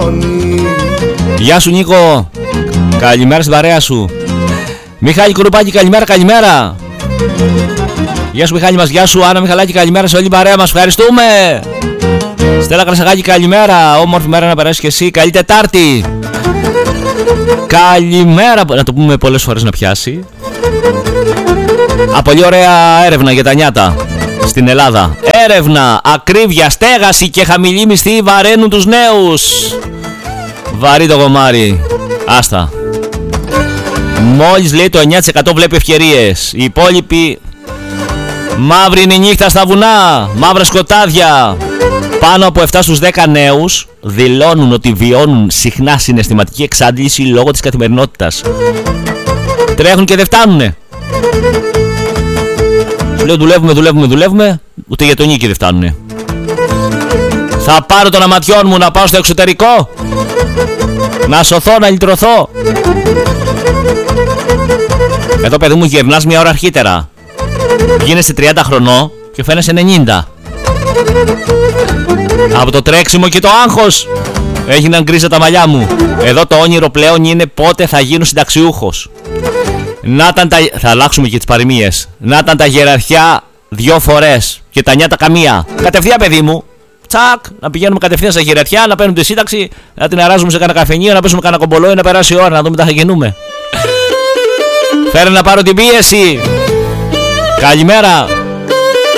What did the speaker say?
φωνή. Γεια σου Νίκο. Καλημέρα στην παρέα σου. Μιχάλη Κουρουπάκη, καλημέρα, καλημέρα. Γεια σου Μιχάλη μας, γεια σου Άννα Μιχαλάκη, καλημέρα σε όλη την παρέα μας, ευχαριστούμε. Στέλλα Κρασαγάκη, καλημέρα. Όμορφη μέρα να περάσεις και εσύ, καλή Τετάρτη. Καλημέρα, να το πούμε πολλές φορές να πιάσει. Πολύ ωραία έρευνα για τα νιάτα στην Ελλάδα. Έρευνα, ακρίβεια, στέγαση και χαμηλή μισθή βαραίνουν τους νέους. Βαρύ το κομμάρι. Άστα. Μόλις λέει το 9% βλέπει ευκαιρίες. Οι υπόλοιποι, μαύρη είναι η νύχτα στα βουνά, μαύρα σκοτάδια. Πάνω από 7 στους 10 νέους δηλώνουν ότι βιώνουν συχνά συναισθηματική εξάντληση λόγω της καθημερινότητας. Τρέχουν και δεν φτάνουνε. Σου λέω δουλεύουμε, ούτε για το νίκη δεν φτάνουνε. Θα πάρω τον αματιόν μου να πάω στο εξωτερικό, να σωθώ, να λυτρωθώ. Εδώ παιδί μου γυρνάς μια ώρα αρχίτερα. Γίνεσαι 30 χρονών και φαίνεσαι 90. Από το τρέξιμο και το άγχος έγιναν γκρίζα τα μαλλιά μου. Εδώ το όνειρο πλέον είναι πότε θα γίνω συνταξιούχος. Να ήταν τα... Θα αλλάξουμε και τις παροιμίες. Να ήταν τα γεραρχιά 2 φορές και τα νιάτα καμία. Κατευθείαν παιδί μου. Τσακ, να πηγαίνουμε κατευθείαν στα γεραρχιά, να παίρνουμε τη σύνταξη, να την αράζουμε σε κανένα καφενείο, να πέσουμε κανένα κομπολόι, να περάσει η ώρα, να δούμε τα θα γεννούμε. Φέρε να πάρω την πίεση. Καλημέρα.